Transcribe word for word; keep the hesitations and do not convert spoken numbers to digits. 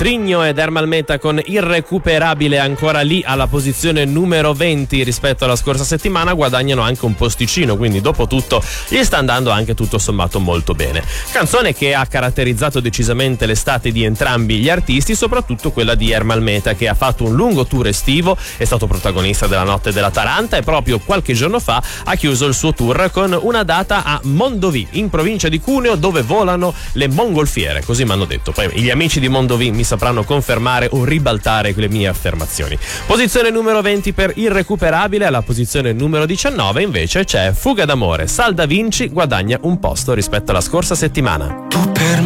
Trigno ed Ermal Meta con Irrecuperabile, ancora lì alla posizione numero venti rispetto alla scorsa settimana, guadagnano anche un posticino, quindi dopo tutto gli sta andando anche tutto sommato molto bene. Canzone che ha caratterizzato decisamente l'estate di entrambi gli artisti, soprattutto quella di Ermal Meta, che ha fatto un lungo tour estivo, è stato protagonista della Notte della Taranta e proprio qualche giorno fa ha chiuso il suo tour con una data a Mondovì, in provincia di Cuneo, dove volano le mongolfiere, così mi hanno detto. Poi gli amici di Mondovì mi sapranno confermare o ribaltare le mie affermazioni. Posizione numero venti per Irrecuperabile. Alla posizione numero diciannove invece c'è Fuga d'amore. Sal Da Vinci guadagna un posto rispetto alla scorsa settimana. Tu per